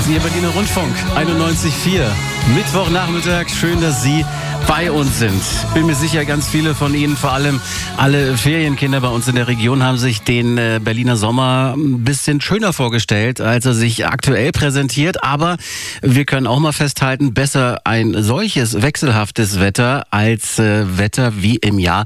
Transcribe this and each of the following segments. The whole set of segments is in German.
Ihr Berliner Rundfunk 91.4. Mittwochnachmittag. Schön, dass Sie bei uns sind. Bin mir sicher, ganz viele von Ihnen, vor allem alle Ferienkinder bei uns in der Region, haben sich den Berliner Sommer ein bisschen schöner vorgestellt, als er sich aktuell präsentiert. Aber wir können auch mal festhalten, besser ein solches wechselhaftes Wetter als Wetter wie im Jahr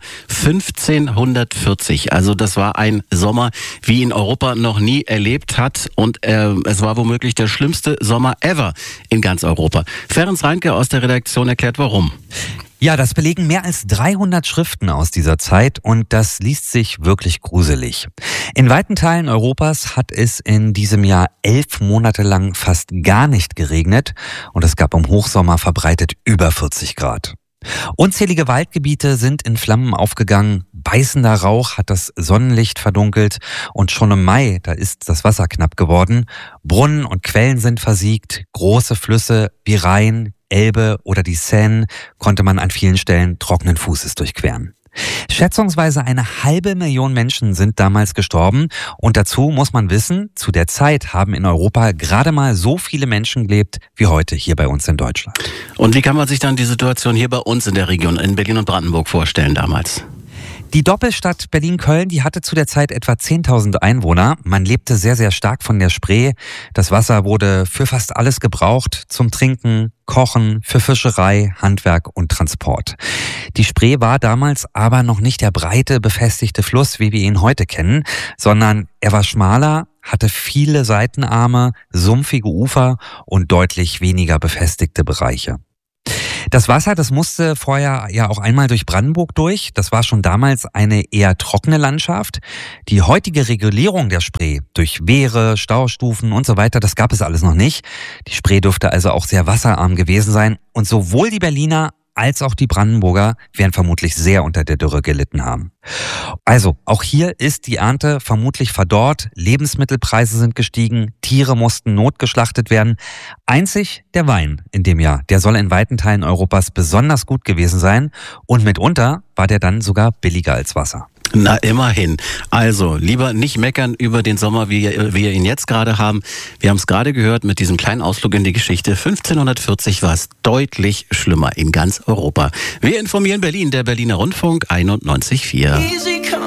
1540. Also das war ein Sommer, wie ihn Europa noch nie erlebt hat. Und es war womöglich der schlimmste Sommer ever in ganz Europa. Ferenc Reinke aus der Redaktion erklärt, warum. Ja, das belegen mehr als 300 Schriften aus dieser Zeit und das liest sich wirklich gruselig. In weiten Teilen Europas hat es in diesem Jahr 11 Monate lang fast gar nicht geregnet und es gab im Hochsommer verbreitet über 40 Grad. Unzählige Waldgebiete sind in Flammen aufgegangen, beißender Rauch hat das Sonnenlicht verdunkelt und schon im Mai, da ist das Wasser knapp geworden. Brunnen und Quellen sind versiegt, große Flüsse wie Rhein, Elbe oder die Seine konnte man an vielen Stellen trockenen Fußes durchqueren. Schätzungsweise 500.000 Menschen sind damals gestorben und dazu muss man wissen, zu der Zeit haben in Europa gerade mal so viele Menschen gelebt wie heute hier bei uns in Deutschland. Und wie kann man sich dann die Situation hier bei uns in der Region, in Berlin und Brandenburg vorstellen damals? Die Doppelstadt Berlin-Köln, die hatte zu der Zeit etwa 10.000 Einwohner. Man lebte sehr, sehr stark von der Spree. Das Wasser wurde für fast alles gebraucht, zum Trinken, Kochen, für Fischerei, Handwerk und Transport. Die Spree war damals aber noch nicht der breite, befestigte Fluss, wie wir ihn heute kennen, sondern er war schmaler, hatte viele Seitenarme, sumpfige Ufer und deutlich weniger befestigte Bereiche. Das Wasser, das musste vorher ja auch einmal durch Brandenburg durch. Das war schon damals eine eher trockene Landschaft. Die heutige Regulierung der Spree durch Wehre, Staustufen und so weiter, das gab es alles noch nicht. Die Spree dürfte also auch sehr wasserarm gewesen sein. Und sowohl die Berliner als auch die Brandenburger werden vermutlich sehr unter der Dürre gelitten haben. Also, auch hier ist die Ernte vermutlich verdorrt, Lebensmittelpreise sind gestiegen, Tiere mussten notgeschlachtet werden. Einzig der Wein in dem Jahr, der soll in weiten Teilen Europas besonders gut gewesen sein und mitunter war der dann sogar billiger als Wasser. Na, immerhin. Also, lieber nicht meckern über den Sommer, wie wir ihn jetzt gerade haben. Wir haben es gerade gehört mit diesem kleinen Ausflug in die Geschichte. 1540 war es deutlich schlimmer in ganz Europa. Wir informieren Berlin, der Berliner Rundfunk 91.4.